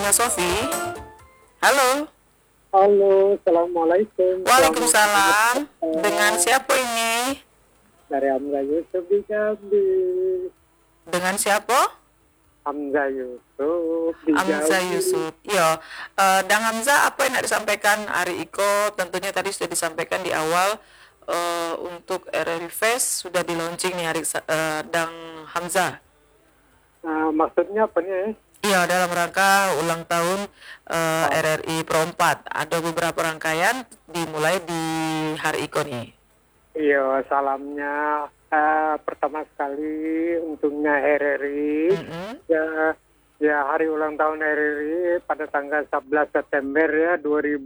Inga Sofi. Halo. Halo, assalamualaikum. Waalaikumsalam. Dengan siapa ini? Dari Hamzah Yusuf di Jambi. Dengan siapa? Hamzah Yusuf di Hamzah Jambi. Yusuf. Iya. Dang Hamzah, apa yang nak disampaikan hari Iko? Tentunya tadi sudah disampaikan di awal untuk RRI Fest sudah di launching nih hari Dang Hamzah. Maksudnya apa nih? Iya, dalam rangka ulang tahun RRI Pro 4. Ada beberapa rangkaian dimulai di hari Iko nih. Iya, salamnya pertama sekali untungnya RRI. Ya, hari ulang tahun RRI pada tanggal 11 September ya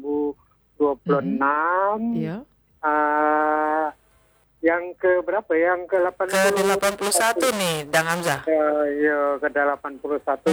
2026. Iya. Yang ke berapa? Yang ke 80. Ke 81 nih, Dang Hamzah. Iya, ke 81.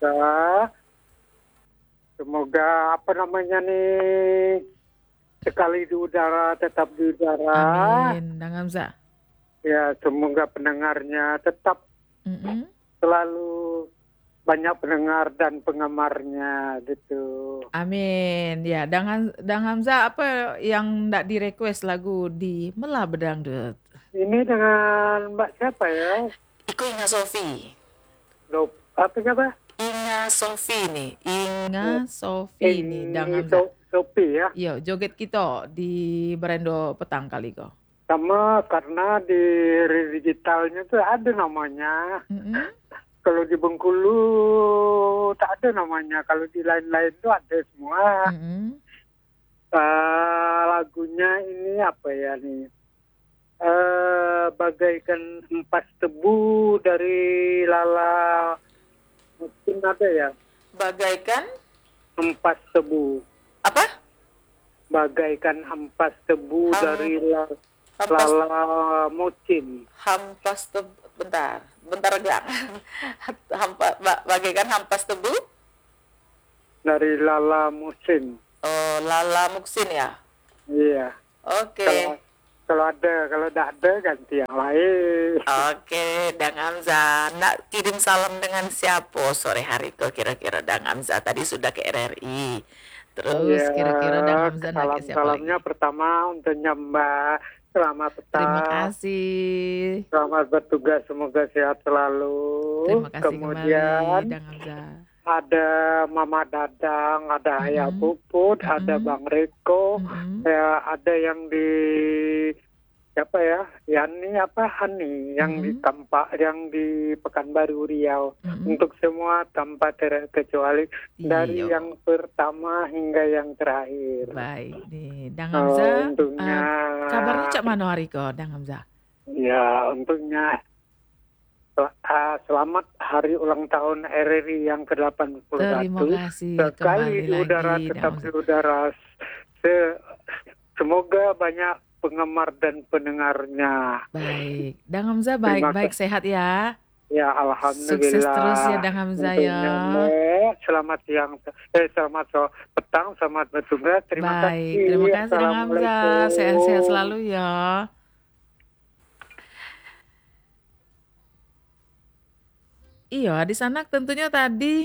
Semoga apa namanya nih, sekali di udara tetap di udara. Amin, Dang Hamzah. Ya, semoga pendengarnya tetap selalu banyak pendengar dan penggemarnya gitu. Amin. Ya, Dang Hamzah, apa yang ndak di request lagu di Mela Bedangdut? Ini dengan Mbak siapa ya? Iko Inga Sofi. Apa siapa? Inga Sofi nih. Inga Sofi nih, Dang Hamzah. Sofi ya. Yo, joget kita di Berendo petang kali kok. Sama karena di digitalnya tuh ada namanya. Kalau di Bengkulu tak ada namanya. Kalau di lain-lain tuh ada semua. Lagunya ini apa ya nih? Bagaikan hempas tebu dari Lala. Mungkin ada ya. Bagaikan Hempas tebu. apa? Bagaikan hempas tebu dari Hampas, Lala Mocin. hampas tebu. Bentar enggak. Bagaikan hampas tebu. Dari Lala Musin. Oh, Lala Muksin ya. Iya. Oke. Kalau tidak ada ganti yang lain. Oke, Dang Hamzah. Nak kirim salam dengan siapa sore hari kok kira-kira Dang Hamzah? Tadi sudah ke RRI. Terus kira-kira Dang Hamzah nak ke siapa Salamnya lagi? pertama untuk Mbak. Selamat petang. Terima kasih. Selamat bertugas, semoga sehat selalu. Terima kasih Kemudian kembali, Dang Hamzah. ada Mama Dadang, ada Ayah Puput, ada Bang Reko, ya, ada yang di siapa ya? Hani yang di Tampak, yang di Pekanbaru Riau. Untuk semua tanpa terkecuali dari yang pertama hingga yang terakhir. Baik nih, Dang Hamzah. Untungnya Kabarnya cak mana hari kok, Dang Hamzah? ya, untungnya selamat hari ulang tahun RRI yang ke-81. Terima kasih. Sekali di udara, lagi, tetap Dang di udara. Semoga banyak penggemar dan pendengarnya. Baik, Dang Hamzah baik-baik sehat ya. Ya, alhamdulillah. Sukses terus ya Dang Hamzah ya. Selamat siang, selamat petang, selamat bertugas. Terima Baik, kasih. terima kasih Dang Hamzah. Assalamualaikum. Sehat-sehat selalu ya. Iya, di sana tentunya tadi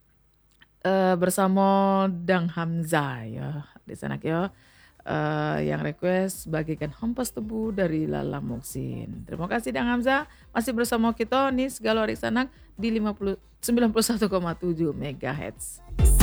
bersama Dang Hamzah ya. Di sana ya. Yang request bagikan hempas tebu dari Lala Muksin. Terima kasih Dang Hamzah masih bersama kita nih segala hari sanak di 91,7 MHz.